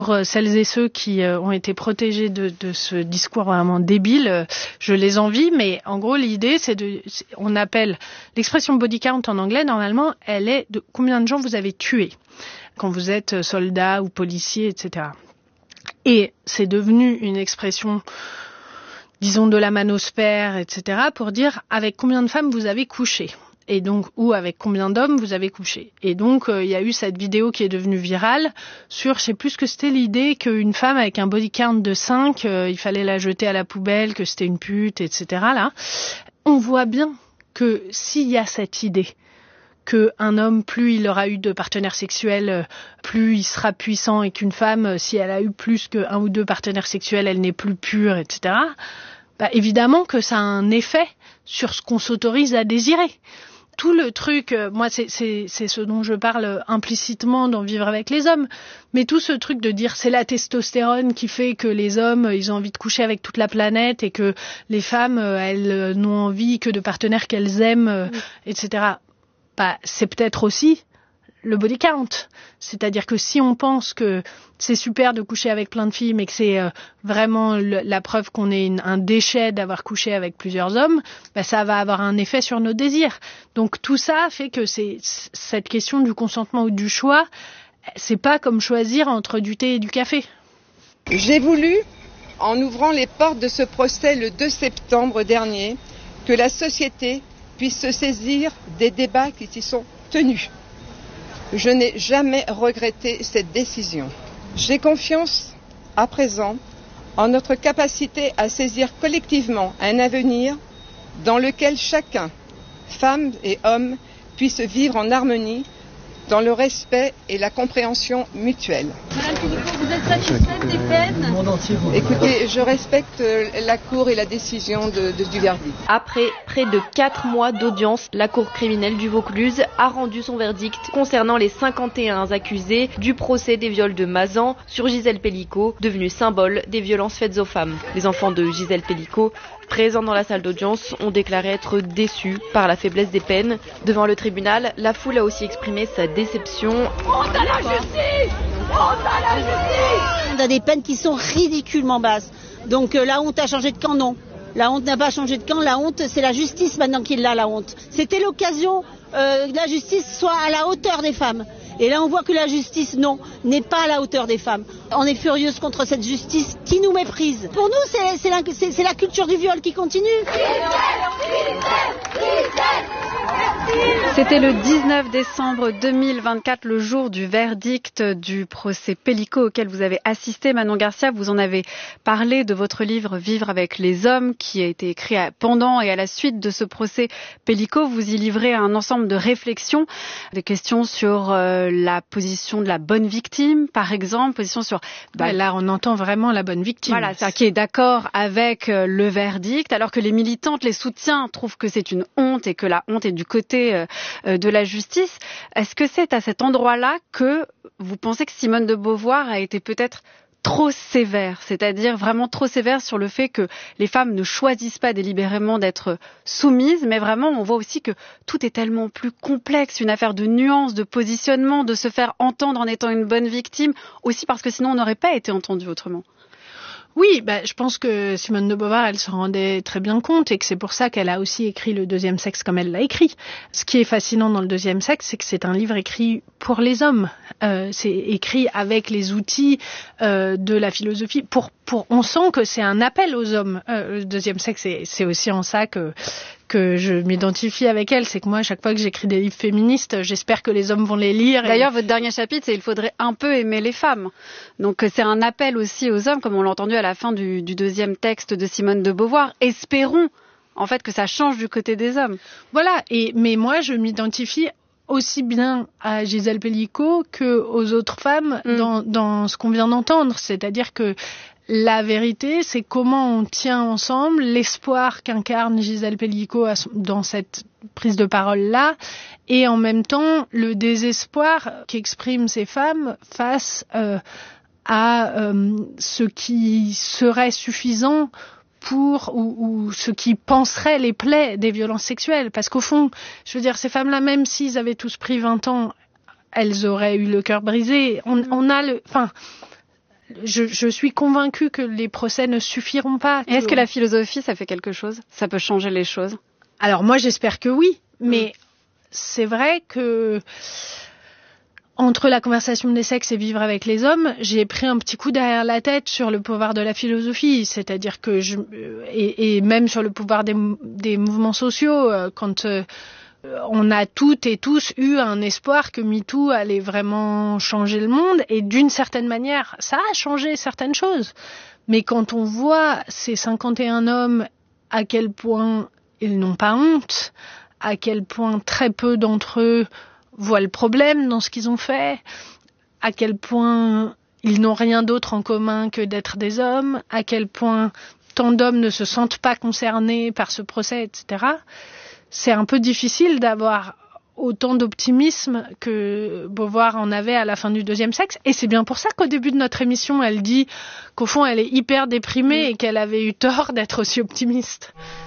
Pour celles et ceux qui ont été protégés de ce discours vraiment débile, je les envie, mais en gros l'idée on appelle l'expression body count en anglais, normalement elle est de combien de gens vous avez tués quand vous êtes soldat ou policier, etc. Et c'est devenu une expression, disons, de la manosphère, etc., pour dire avec combien de femmes vous avez couché. Et donc, ou avec combien d'hommes vous avez couché. Et donc, il y a eu cette vidéo qui est devenue virale sur, je sais plus ce que c'était l'idée qu'une femme avec un body count de 5, il fallait la jeter à la poubelle, que c'était une pute, etc. Là, on voit bien que s'il y a cette idée qu'un homme, plus il aura eu de partenaires sexuels, plus il sera puissant, et qu'une femme, si elle a eu plus qu'un ou deux partenaires sexuels, elle n'est plus pure, etc. Bah, évidemment que ça a un effet sur ce qu'on s'autorise à désirer. Tout le truc, moi c'est ce dont je parle implicitement dans Vivre avec les hommes, mais tout ce truc de dire c'est la testostérone qui fait que les hommes ils ont envie de coucher avec toute la planète et que les femmes elles n'ont envie que de partenaires qu'elles aiment, etc. Bah, c'est peut-être aussi le body count. C'est-à-dire que si on pense que c'est super de coucher avec plein de filles, mais que c'est vraiment la preuve qu'on est un déchet d'avoir couché avec plusieurs hommes, bah, ça va avoir un effet sur nos désirs. Donc tout ça fait que cette question du consentement ou du choix, c'est pas comme choisir entre du thé et du café. J'ai voulu, en ouvrant les portes de ce procès le 2 septembre dernier, que la société puisse se saisir des débats qui s'y sont tenus. Je n'ai jamais regretté cette décision. J'ai confiance, à présent, en notre capacité à saisir collectivement un avenir dans lequel chacun, femmes et hommes, puisse vivre en harmonie, dans le respect et la compréhension mutuelle. Madame Philippot, vous êtes satisfaite des peines ? Écoutez, je respecte la Cour et la décision du verdict. Après près de 4 mois d'audience, la Cour criminelle du Vaucluse a rendu son verdict concernant les 51 accusés du procès des viols de Mazan sur Gisèle Pelicot, devenu symbole des violences faites aux femmes. Les enfants de Gisèle Pelicot, présents dans la salle d'audience, ont déclaré être déçus par la faiblesse des peines. Devant le tribunal, la foule a aussi exprimé sa déception. Honte à la justice ! Honte à la justice ! On a des peines qui sont ridiculement basses. Donc la honte a changé de camp, non. La honte n'a pas changé de camp. La honte, c'est la justice maintenant qui l'a, la honte. C'était l'occasion que la justice soit à la hauteur des femmes. Et là, on voit que la justice, non, n'est pas à la hauteur des femmes. On est furieuse contre cette justice qui nous méprise. Pour nous, c'est la culture du viol qui continue. C'était le 19 décembre 2024, le jour du verdict du procès Pelicot auquel vous avez assisté, Manon Garcia. Vous en avez parlé de votre livre Vivre avec les hommes, qui a été écrit pendant et à la suite de ce procès Pelicot. Vous y livrez un ensemble de réflexions, des questions sur la position de la bonne victime, par exemple, position sur... là, on entend vraiment la bonne victime. Voilà, c'est-à-dire qui est d'accord avec le verdict, alors que les militantes, les soutiens, trouvent que c'est une honte et que la honte est du côté de la justice. Est-ce que c'est à cet endroit-là que vous pensez que Simone de Beauvoir a été peut-être trop sévère, c'est-à-dire vraiment trop sévère sur le fait que les femmes ne choisissent pas délibérément d'être soumises, mais vraiment on voit aussi que tout est tellement plus complexe, une affaire de nuances, de positionnement, de se faire entendre en étant une bonne victime, aussi parce que sinon on n'aurait pas été entendu autrement. Oui, je pense que Simone de Beauvoir, elle se rendait très bien compte et que c'est pour ça qu'elle a aussi écrit Le Deuxième Sexe comme elle l'a écrit. Ce qui est fascinant dans Le Deuxième Sexe, c'est que c'est un livre écrit pour les hommes. C'est écrit avec les outils de la philosophie. On sent que c'est un appel aux hommes. Le Deuxième Sexe, c'est aussi en ça que je m'identifie avec elle, c'est que moi, à chaque fois que j'écris des livres féministes, j'espère que les hommes vont les lire. D'ailleurs, votre dernier chapitre, c'est « Il faudrait un peu aimer les femmes ». Donc, c'est un appel aussi aux hommes, comme on l'a entendu à la fin du deuxième texte de Simone de Beauvoir. Espérons, en fait, que ça change du côté des hommes. Voilà, mais moi, je m'identifie aussi bien à Gisèle Pelicot qu'aux autres femmes dans ce qu'on vient d'entendre. C'est-à-dire que la vérité, c'est comment on tient ensemble l'espoir qu'incarne Gisèle Pelicot dans cette prise de parole-là, et en même temps le désespoir qu'expriment ces femmes face à ce qui serait suffisant pour ou ce qui penserait les plaies des violences sexuelles. Parce qu'au fond, je veux dire, ces femmes-là, même s'ils avaient tous pris 20 ans, elles auraient eu le cœur brisé. je suis convaincue que les procès ne suffiront pas. Et est-ce que la philosophie, ça fait quelque chose? Ça peut changer les choses? Alors moi, j'espère que oui, mais c'est vrai que entre la conversation des sexes et vivre avec les hommes, j'ai pris un petit coup derrière la tête sur le pouvoir de la philosophie, c'est-à-dire que et même sur le pouvoir des mouvements sociaux, quand on a toutes et tous eu un espoir que MeToo allait vraiment changer le monde, et d'une certaine manière, ça a changé certaines choses. Mais quand on voit ces 51 hommes, à quel point ils n'ont pas honte, à quel point très peu d'entre eux voient le problème dans ce qu'ils ont fait, à quel point ils n'ont rien d'autre en commun que d'être des hommes, à quel point tant d'hommes ne se sentent pas concernés par ce procès, etc., c'est un peu difficile d'avoir autant d'optimisme que Beauvoir en avait à la fin du deuxième sexe. Et c'est bien pour ça qu'au début de notre émission, elle dit qu'au fond, elle est hyper déprimée et qu'elle avait eu tort d'être aussi optimiste.